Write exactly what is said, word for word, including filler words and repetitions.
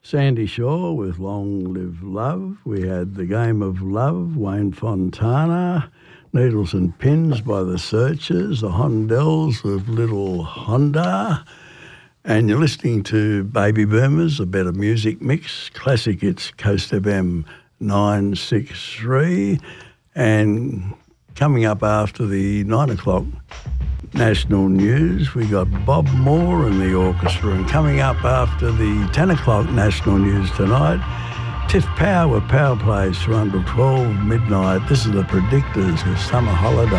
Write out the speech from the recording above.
Sandy Shaw with Long Live Love. We had The Game of Love, Wayne Fontana. Needles and Pins by The Searchers. The Hondells with Little Honda. And you're listening to Baby Boomers, a better music mix. Classic Hits, Coast F M nine six three. And coming up after the nine o'clock national news, we got Bob Moore and the orchestra. And coming up after the ten o'clock national news tonight, Tiff Power with Power Plays through until twelve midnight. This is the Predictors with Summer Holiday.